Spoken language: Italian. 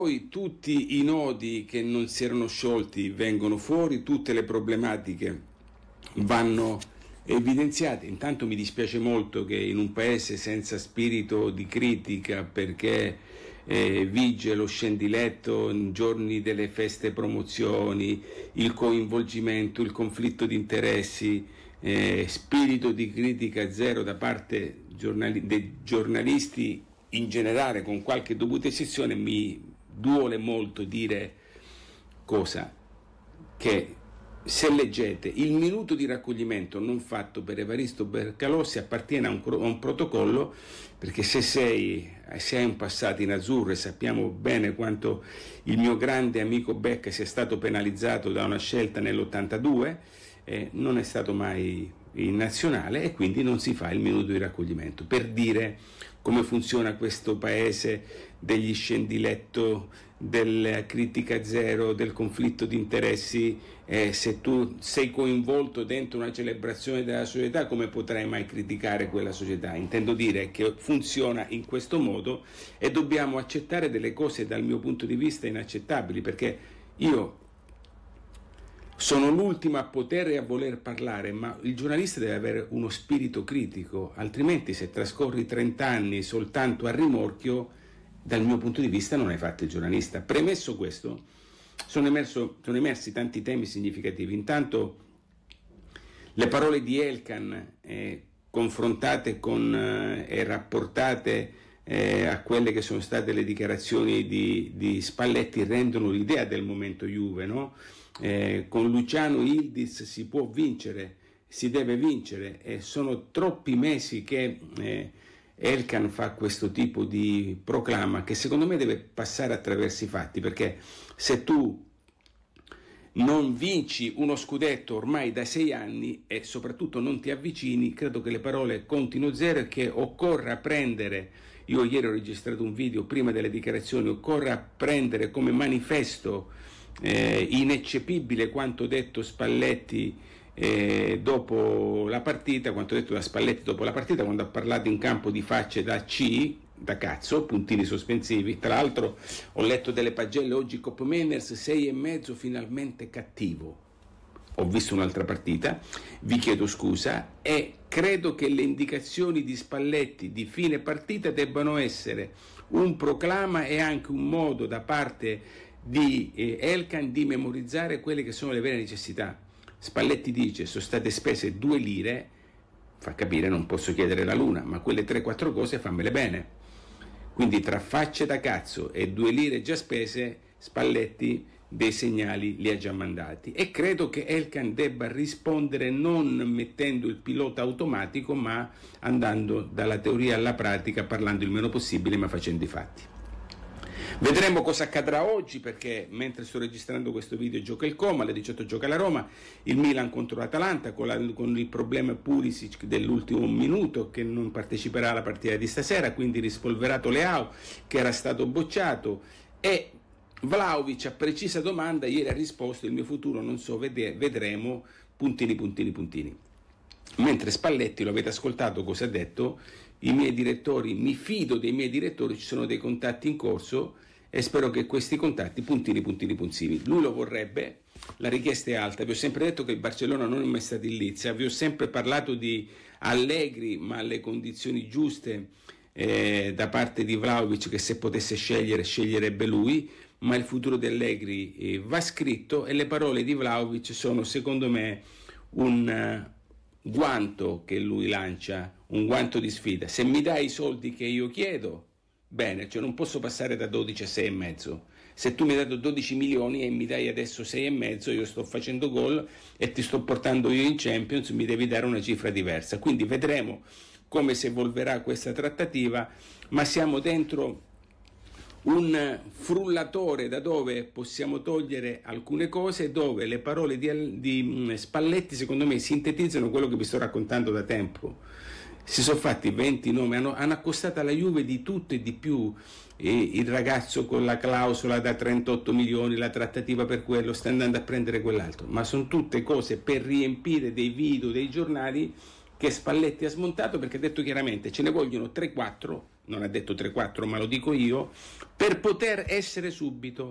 Poi tutti i nodi che non si erano sciolti vengono fuori, tutte le problematiche vanno evidenziate. Intanto mi dispiace molto che in un paese senza spirito di critica, perché vige lo scendiletto in giorni delle feste promozioni, il coinvolgimento, il conflitto di interessi, spirito di critica zero da parte dei giornalisti in generale, con qualche dovuta eccezione. Mi duole molto dire cosa? Che se leggete il minuto di raccoglimento non fatto per Evaristo Bercalossi appartiene a un protocollo, perché se hai un passato in azzurro, e sappiamo bene quanto il mio grande amico Becca sia stato penalizzato da una scelta nell'82, non è stato mai in nazionale, e quindi non si fa il minuto di raccoglimento per dire come funziona questo paese degli scendiletto, della critica zero, del conflitto di interessi. Se tu sei coinvolto dentro una celebrazione della società, come potrai mai criticare quella società? Intendo dire che funziona in questo modo e dobbiamo accettare delle cose dal mio punto di vista inaccettabili, perché io sono l'ultimo a poter e a voler parlare, ma il giornalista deve avere uno spirito critico, altrimenti se trascorri 30 anni soltanto a rimorchio, dal mio punto di vista non hai fatto il giornalista. Premesso questo, sono emersi tanti temi significativi. Intanto le parole di Elkann, confrontate e rapportate a quelle che sono state le dichiarazioni di Spalletti, rendono l'idea del momento Juve, no? Con Luciano Ildiz si può vincere, si deve vincere, e sono troppi mesi che Elkann fa questo tipo di proclama, che secondo me deve passare attraverso i fatti, perché se tu non vinci uno scudetto ormai da 6 anni e soprattutto non ti avvicini, credo che le parole contino zero e che occorra prendere, io ieri ho registrato un video prima delle dichiarazioni, occorra prendere come manifesto ineccepibile quanto detto Spalletti dopo la partita, quanto detto da Spalletti dopo la partita, quando ha parlato in campo di facce da cazzo, puntini sospensivi. Tra l'altro ho letto delle pagelle oggi, Cop Manners 6,5 finalmente cattivo. Ho visto un'altra partita, vi chiedo scusa, e credo che le indicazioni di Spalletti di fine partita debbano essere un proclama e anche un modo da parte di Elkann di memorizzare quelle che sono le vere necessità. Spalletti dice: sono state spese 2 lire, fa capire non posso chiedere la luna, ma quelle 3-4 cose fammele bene. Quindi tra facce da cazzo e 2 lire già spese, Spalletti dei segnali li ha già mandati, e credo che Elkann debba rispondere non mettendo il pilota automatico, ma andando dalla teoria alla pratica, parlando il meno possibile ma facendo i fatti. Vedremo cosa accadrà oggi, perché mentre sto registrando questo video gioca il Como, alle 18 gioca la Roma, il Milan contro l'Atalanta, con il problema Pulisic dell'ultimo minuto che non parteciperà alla partita di stasera, quindi rispolverato Leao che era stato bocciato, e Vlahovic a precisa domanda ieri ha risposto: il mio futuro non so, vedremo, puntini. Mentre Spalletti, lo avete ascoltato cosa ha detto: i miei direttori, mi fido dei miei direttori, ci sono dei contatti in corso e spero che questi contatti puntini. Lui lo vorrebbe, la richiesta è alta. Vi ho sempre detto che il Barcellona non è mai stato in lizza, vi ho sempre parlato di Allegri, ma alle condizioni giuste da parte di Vlahovic, che se potesse scegliere sceglierebbe lui, ma il futuro di Allegri va scritto, e le parole di Vlahovic sono secondo me un guanto che lui lancia, un guanto di sfida. Se mi dai i soldi che io chiedo, bene, cioè non posso passare da 12 a 6,5. Se tu mi hai dato 12 milioni e mi dai adesso 6,5, io sto facendo gol e ti sto portando io in Champions, mi devi dare una cifra diversa. Quindi vedremo come si evolverà questa trattativa, ma siamo dentro un frullatore da dove possiamo togliere alcune cose, dove le parole di Spalletti secondo me sintetizzano quello che vi sto raccontando da tempo. Si sono fatti 20 nomi, hanno accostato alla Juve di tutto e di più, il ragazzo con la clausola da 38 milioni, la trattativa per quello, sta andando a prendere quell'altro, ma sono tutte cose per riempire dei video, dei giornali, che Spalletti ha smontato, perché ha detto chiaramente ce ne vogliono 3-4, non ha detto 3-4 ma lo dico io, per poter essere subito